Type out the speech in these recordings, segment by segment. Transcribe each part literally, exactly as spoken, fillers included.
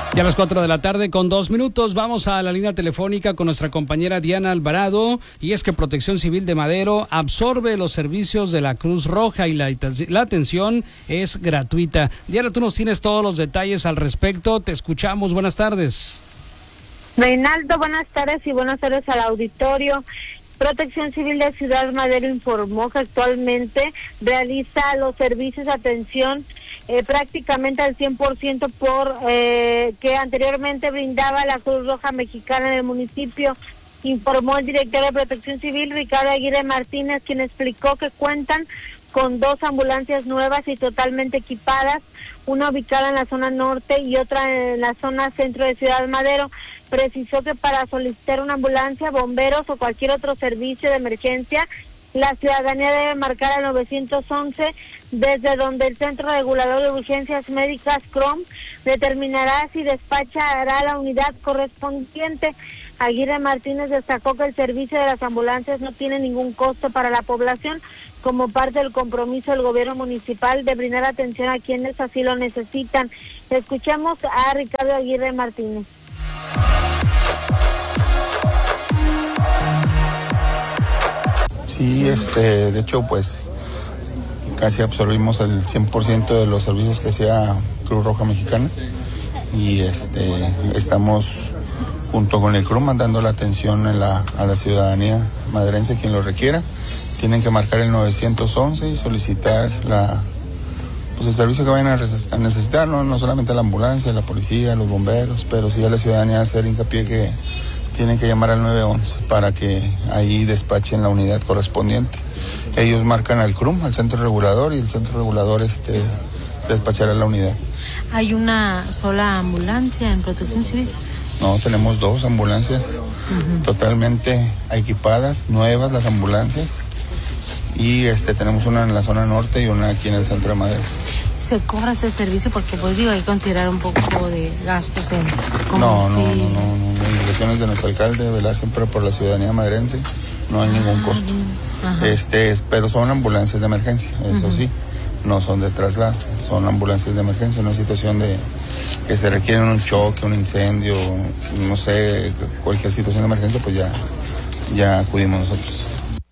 Ya a las cuatro de la tarde con dos minutos vamos a la línea telefónica con nuestra compañera Diana Alvarado, y es que Protección Civil de Madero absorbe los servicios de la Cruz Roja y la, la atención es gratuita. Diana, tú nos tienes todos los detalles al respecto, te escuchamos, buenas tardes. Reinaldo, buenas tardes y buenas tardes al auditorio. Protección Civil de Ciudad Madero informó que actualmente realiza los servicios de atención eh, prácticamente al cien por ciento por eh, que anteriormente brindaba la Cruz Roja Mexicana en el municipio, informó el director de Protección Civil, Ricardo Aguirre Martínez, quien explicó que cuentan con dos ambulancias nuevas y totalmente equipadas, una ubicada en la zona norte y otra en la zona centro de Ciudad Madero. Precisó que para solicitar una ambulancia, bomberos o cualquier otro servicio de emergencia, la ciudadanía debe marcar al nueve once, desde donde el Centro Regulador de Urgencias Médicas, C R O M, determinará si despachará la unidad correspondiente. Aguirre Martínez destacó que el servicio de las ambulancias no tiene ningún costo para la población, como parte del compromiso del gobierno municipal de brindar atención a quienes así lo necesitan. Escuchamos a Ricardo Aguirre Martínez. Sí, este, de hecho, pues casi absorbimos el cien por ciento de los servicios que hacía Cruz Roja Mexicana y este, estamos junto con el C R U M dando la atención a la, a la ciudadanía maderense, quien lo requiera. Tienen que marcar el nueve once y solicitar la, pues el servicio que vayan a, a necesitar, ¿no? No solamente la ambulancia, la policía, los bomberos, pero sí a la ciudadanía hacer hincapié que tienen que llamar al nueve once para que ahí despachen la unidad correspondiente. Ellos marcan al C R U M, al centro regulador, y el centro regulador este, despachará la unidad. ¿Hay una sola ambulancia en Protección Civil? No, tenemos dos ambulancias uh-huh. totalmente equipadas, nuevas las ambulancias, y este tenemos una en la zona norte y una aquí en el centro de Madero. ¿Se cobra este servicio? Porque pues digo, hay que considerar un poco de gastos en combustible. No, no, no, no, no. Las indicaciones de nuestro alcalde, velar siempre por la ciudadanía maderense, no hay ah, ningún costo. Ajá. Este, pero son ambulancias de emergencia, eso uh-huh. sí, no son de traslado, son ambulancias de emergencia, una situación de que se requiere un choque, un incendio, no sé, cualquier situación de emergencia, pues ya, ya acudimos nosotros.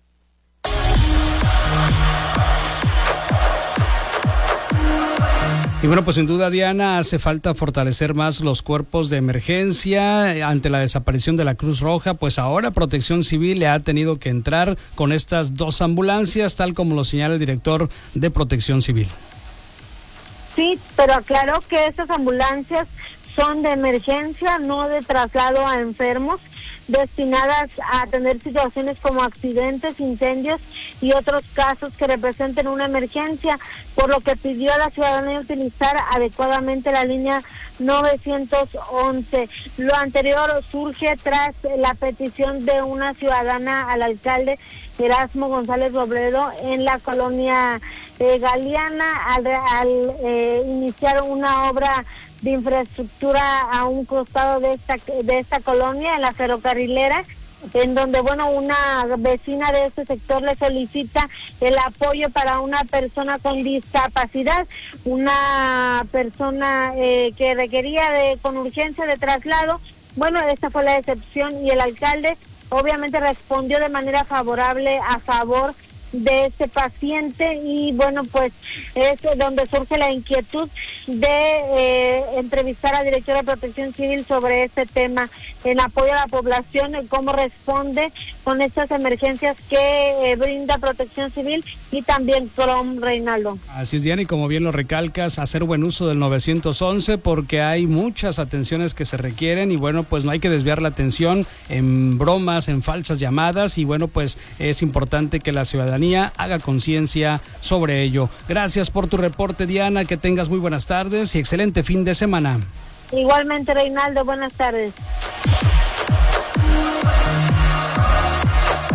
Y bueno, pues sin duda, Diana, hace falta fortalecer más los cuerpos de emergencia ante la desaparición de la Cruz Roja, pues ahora Protección Civil le ha tenido que entrar con estas dos ambulancias, tal como lo señala el director de Protección Civil. Sí, pero aclaró que estas ambulancias son de emergencia, no de traslado a enfermos, destinadas a atender situaciones como accidentes, incendios y otros casos que representen una emergencia, por lo que pidió a la ciudadanía utilizar adecuadamente la línea nueve once. Lo anterior surge tras la petición de una ciudadana al alcalde Erasmo González Robledo en la colonia eh, Galeana al, al eh, iniciar una obra de infraestructura a un costado de esta de esta colonia, en la ferrocarrilera, en donde, bueno, una vecina de este sector le solicita el apoyo para una persona con discapacidad, una persona eh, que requería de con urgencia de traslado. Bueno, esta fue la excepción y el alcalde obviamente respondió de manera favorable a favor de este paciente y bueno, pues es donde surge la inquietud de eh, entrevistar al director de Protección Civil sobre este tema, en apoyo a la población, cómo responde con estas emergencias que eh, brinda Protección Civil y también C R O M, Reinaldo. Así es, Diana, y como bien lo recalcas, hacer buen uso del nueve once porque hay muchas atenciones que se requieren y bueno, pues no hay que desviar la atención en bromas, en falsas llamadas y bueno, pues es importante que la ciudadanía haga conciencia sobre ello. Gracias por tu reporte, Diana, que tengas muy buenas tardes y excelente fin de semana. Igualmente, Reinaldo, buenas tardes.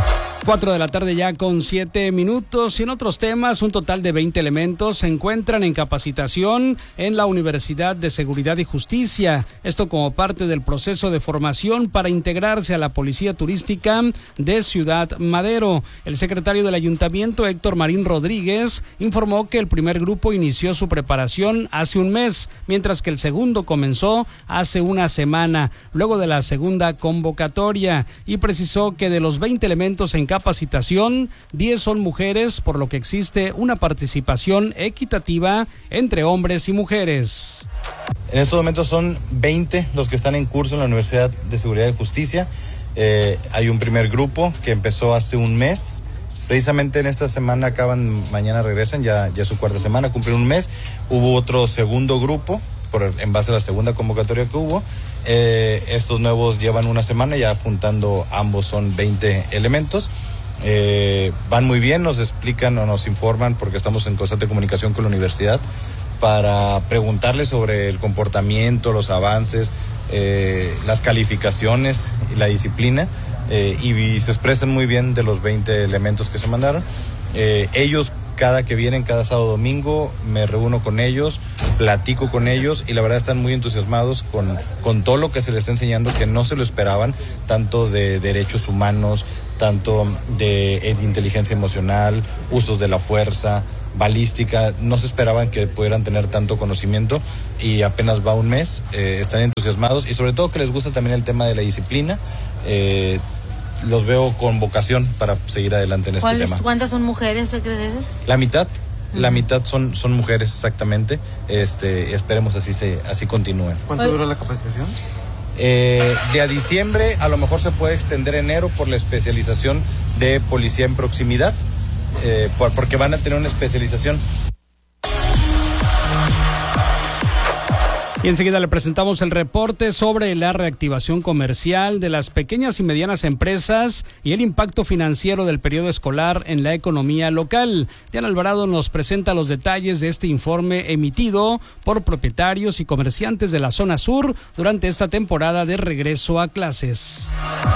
Cuatro de la tarde ya con siete minutos. Y en otros temas, un total de veinte elementos se encuentran en capacitación en la Universidad de Seguridad y Justicia. Esto como parte del proceso de formación para integrarse a la Policía Turística de Ciudad Madero. El secretario del Ayuntamiento, Héctor Marín Rodríguez, informó que el primer grupo inició su preparación hace un mes, mientras que el segundo comenzó hace una semana, luego de la segunda convocatoria, y precisó que de los veinte elementos en capacitación, diez son mujeres, por lo que existe una participación equitativa entre hombres y mujeres. En estos momentos son veinte los que están en curso en la Universidad de Seguridad y Justicia. Eh, hay un primer grupo que empezó hace un mes. Precisamente en esta semana acaban, mañana regresan, ya, ya su cuarta semana, cumplen un mes. Hubo otro segundo grupo, por, en base a la segunda convocatoria que hubo. Eh, estos nuevos llevan una semana, ya juntando ambos son veinte elementos. Eh, van muy bien, nos explican o nos informan, porque estamos en constante comunicación con la universidad, para preguntarles sobre el comportamiento, los avances, eh, las calificaciones y la disciplina, eh, y, y se expresan muy bien de los veinte elementos que se mandaron. Eh, ellos, cada que vienen, cada sábado domingo, me reúno con ellos, platico con ellos, y la verdad están muy entusiasmados con, con todo lo que se les está enseñando, que no se lo esperaban, tanto de derechos humanos, tanto de, de inteligencia emocional, usos de la fuerza, balística. No se esperaban que pudieran tener tanto conocimiento, y apenas va un mes, eh, están entusiasmados, y sobre todo que les gusta también el tema de la disciplina. eh, Los veo con vocación para seguir adelante en este tema. ¿Cuántas son mujeres, secretarias? La mitad, uh-huh. la mitad son, son mujeres exactamente. Este, esperemos así se, así continúen. ¿Cuánto dura la capacitación? Eh, de a diciembre, a lo mejor se puede extender enero por la especialización de policía en proximidad, eh, por, porque van a tener una especialización. Y enseguida le presentamos el reporte sobre la reactivación comercial de las pequeñas y medianas empresas y el impacto financiero del periodo escolar en la economía local. Diana Alvarado nos presenta los detalles de este informe emitido por propietarios y comerciantes de la zona sur durante esta temporada de regreso a clases.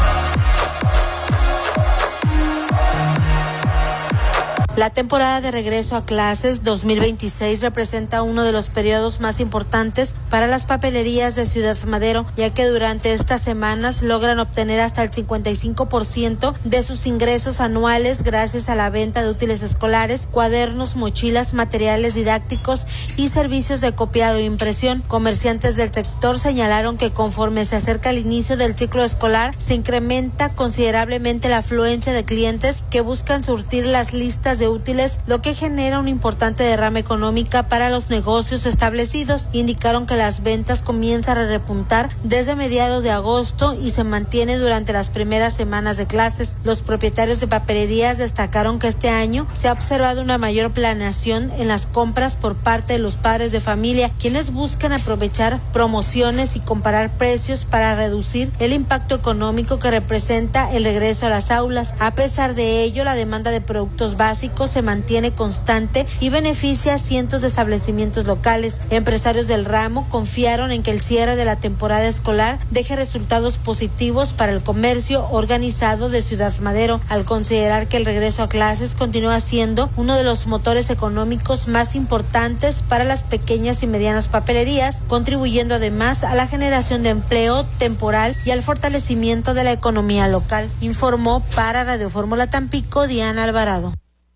La temporada de regreso a clases dos mil veintiséis representa uno de los periodos más importantes para las papelerías de Ciudad Madero, ya que durante estas semanas logran obtener hasta el cincuenta y cinco por ciento de sus ingresos anuales gracias a la venta de útiles escolares, cuadernos, mochilas, materiales didácticos y servicios de copiado e impresión. Comerciantes del sector señalaron que conforme se acerca el inicio del ciclo escolar, se incrementa considerablemente la afluencia de clientes que buscan surtir las listas de útiles, lo que genera una importante derrama económica para los negocios establecidos. Indicaron que las ventas comienzan a repuntar desde mediados de agosto y se mantiene durante las primeras semanas de clases. Los propietarios de papelerías destacaron que este año se ha observado una mayor planeación en las compras por parte de los padres de familia, quienes buscan aprovechar promociones y comparar precios para reducir el impacto económico que representa el regreso a las aulas. A pesar de ello, la demanda de productos básicos se mantiene constante y beneficia a cientos de establecimientos locales. Empresarios del ramo confiaron en que el cierre de la temporada escolar deje resultados positivos para el comercio organizado de Ciudad Madero, al considerar que el regreso a clases continúa siendo uno de los motores económicos más importantes para las pequeñas y medianas papelerías, contribuyendo además a la generación de empleo temporal y al fortalecimiento de la economía local. Informó para Radio Fórmula Tampico, Diana Alvarado.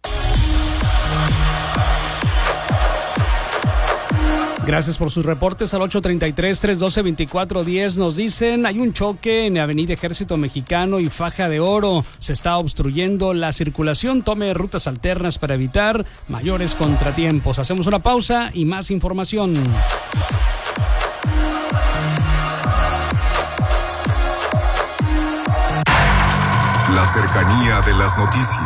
Gracias por sus reportes. Al ocho treinta y tres, trescientos doce, veinticuatro diez nos dicen: hay un choque en Avenida Ejército Mexicano y Faja de Oro. Se está obstruyendo la circulación. Tome rutas alternas para evitar mayores contratiempos. Hacemos una pausa y más información. La cercanía de las noticias.